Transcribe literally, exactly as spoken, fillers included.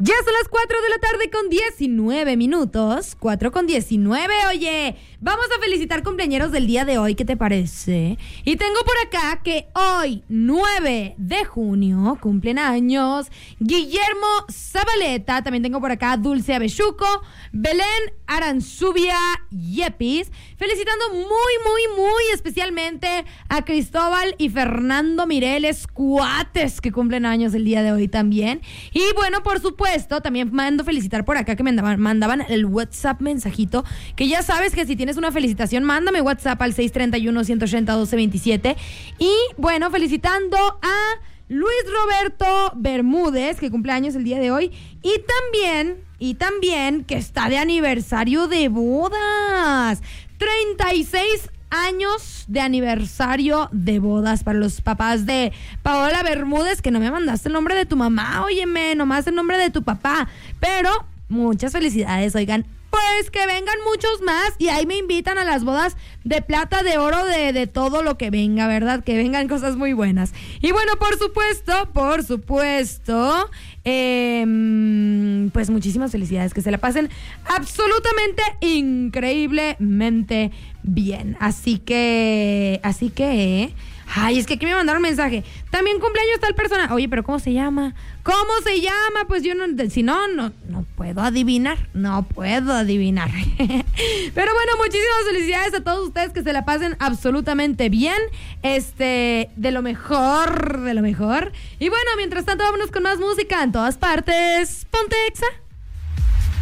Ya son las cuatro de la tarde con diecinueve minutos. cuatro con diecinueve, oye. Vamos a felicitar cumpleañeros del día de hoy, ¿qué te parece? Y tengo por acá que hoy, nueve de junio, cumplen años Guillermo Zabaleta. También tengo por acá Dulce Abechuco, Belén Aranzubia Yepis. Felicitando muy, muy, muy especialmente a Cristóbal y Fernando Mireles, cuates, que cumplen años el día de hoy también. Y bueno, por supuesto, también mando felicitar por acá que me mandaban, mandaban el WhatsApp mensajito, que ya sabes que si tienes una felicitación, mándame WhatsApp al seis tres uno, uno ocho cero, uno dos dos siete. Y bueno, felicitando a Luis Roberto Bermúdez, que cumple años el día de hoy, y también, y también que está de aniversario de bodas. treinta y seis años de aniversario de bodas para los papás de Paola Bermúdez, que no me mandaste el nombre de tu mamá, óyeme, nomás el nombre de tu papá, pero muchas felicidades, oigan. Pues que vengan muchos más y ahí me invitan a las bodas de plata, de oro, de, de todo lo que venga, ¿verdad? Que vengan cosas muy buenas. Y bueno, por supuesto, por supuesto, eh, pues muchísimas felicidades, que se la pasen absolutamente increíblemente bien. Así que, así que... Ay, es que aquí me mandaron un mensaje. También cumpleaños tal persona. Oye, pero ¿cómo se llama? ¿Cómo se llama? Pues yo no, si no, no, no puedo adivinar. No puedo adivinar. Pero bueno, muchísimas felicidades a todos ustedes, que se la pasen absolutamente bien. Este, de lo mejor, de lo mejor. Y bueno, mientras tanto, vámonos con más música en todas partes. Ponte Exa.